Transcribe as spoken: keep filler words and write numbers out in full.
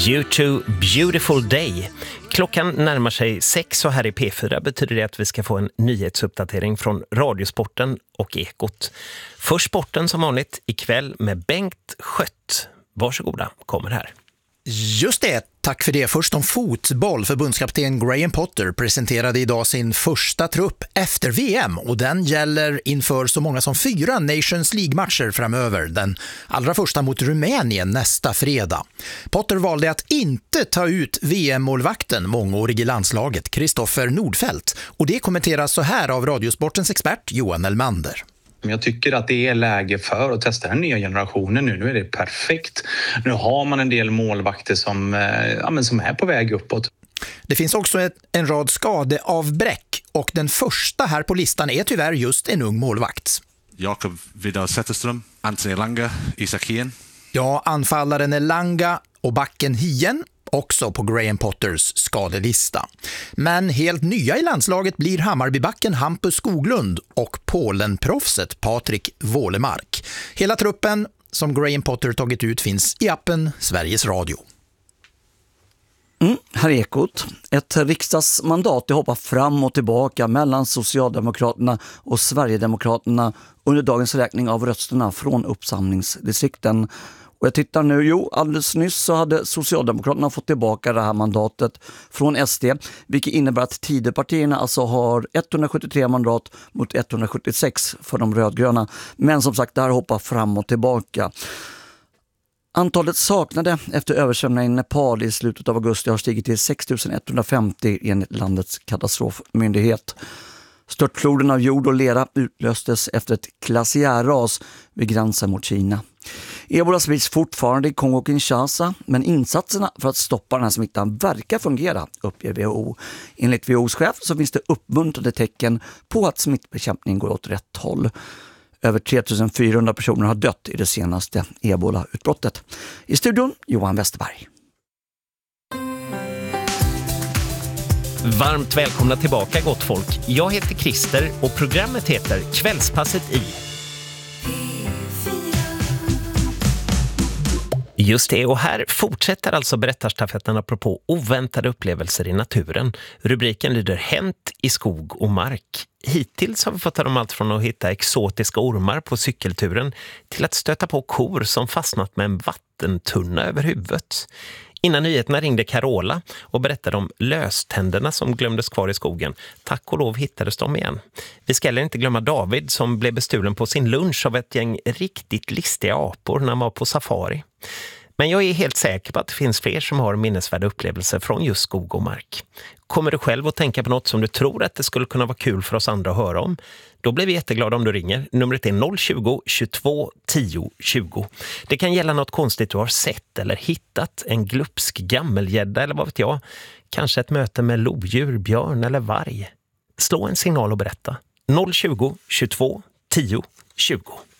You Too Beautiful Day. Klockan närmar sig sex och här i P fyra betyder det att vi ska få en nyhetsuppdatering från Radiosporten och Ekot. Först sporten som vanligt ikväll med Bengt Schött. Varsågoda, kommer här. Just det, tack för det. Först om fotboll. Förbundskapten Graham Potter presenterade idag sin första trupp efter V M och den gäller inför så många som fyra Nations League-matcher framöver. Den allra första mot Rumänien nästa fredag. Potter valde att inte ta ut V M-målvakten, mångårig i landslaget, Kristoffer Nordfeldt. Och det kommenteras så här av Radiosportens expert Johan Elmander. Jag tycker att det är läge för att testa den nya generationen nu. Nu är det perfekt. Nu har man en del målvakter som, ja, men som är på väg uppåt. Det finns också ett, en rad skadeavbräck och den första här på listan är tyvärr just en ung målvakt. Jakob Vidar Zetterström, Anthony Elanga, Isak Hien. Ja, anfallaren Elanga och backen Hien också på Graham Potters skadelista. Men helt nya i landslaget blir Hammarbybacken Hampus Skoglund och Polenproffset Patrik Wålemark. Hela truppen som Graham Potter tagit ut finns i appen Sveriges Radio. Mm, här är Ekot. Ett riksdagsmandat hoppar fram och tillbaka mellan Socialdemokraterna och Sverigedemokraterna under dagens räkning av rösterna från uppsamlingsdistrikten. Och jag tittar nu, jo, alldeles nyss så hade Socialdemokraterna fått tillbaka det här mandatet från S D, vilket innebär att Tidöpartierna alltså har etthundrasjuttiotre mandat mot etthundrasjuttiosex för de rödgröna. Men som sagt, det här hoppar fram och tillbaka. Antalet saknade efter översvämningen i Nepal i slutet av augusti har stigit till sex tusen etthundrafemtio enligt landets katastrofmyndighet. Störtfloden av jord och lera utlöstes efter ett glaciärras vid gränsen mot Kina. Ebola sprids fortfarande i Kongo-Kinshasa, men insatserna för att stoppa den här smittan verkar fungera, uppger W H O. Enligt W H O:s chef så finns det uppmuntrande tecken på att smittbekämpningen går åt rätt håll. Över tre tusen fyrahundra personer har dött i det senaste Ebola-utbrottet. I studion, Johan Westerberg. Varmt välkomna tillbaka, gott folk. Jag heter Christer och programmet heter Kvällspasset i. Just det, och här fortsätter alltså berättarstafetten apropå oväntade upplevelser i naturen. Rubriken lyder Hänt i skog och mark. Hittills har vi fått om allt från att hitta exotiska ormar på cykelturen till att stöta på kor som fastnat med en vattentunna över huvudet. Innan nyheterna ringde Carola och berättade om löständerna som glömdes kvar i skogen. Tack och lov hittades de igen. Vi ska heller inte glömma David som blev bestulen på sin lunch av ett gäng riktigt listiga apor när han var på safari. Men jag är helt säker på att det finns fler som har minnesvärda upplevelser från just skog och mark. Kommer du själv att tänka på något som du tror att det skulle kunna vara kul för oss andra att höra om? Då blir vi jätteglada om du ringer. Numret är noll tjugo, tjugotvå, tio, tjugo. Det kan gälla något konstigt du har sett eller hittat. En glupsk gammelgädda eller vad vet jag. Kanske ett möte med lodjur, björn eller varg. Slå en signal och berätta. noll tjugo, tjugotvå, tio, tjugo.